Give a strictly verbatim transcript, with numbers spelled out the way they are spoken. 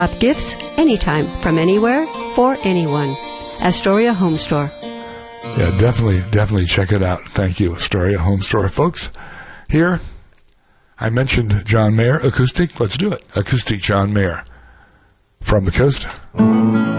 Up gifts anytime, from anywhere, for anyone. Astoria Home Store. Yeah, definitely, definitely check it out. Thank you, Astoria Home Store. Folks, here, I mentioned John Mayer, acoustic. Let's do it. Acoustic John Mayer. From the coast.